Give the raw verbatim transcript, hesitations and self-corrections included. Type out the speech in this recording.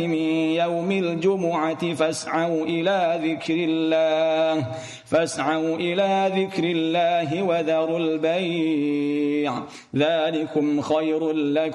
من يوم الجمعة فاسعوا إلى ذكر الله فاسعوا إلى ذكر الله وذروا البيع ذلكم خير لكم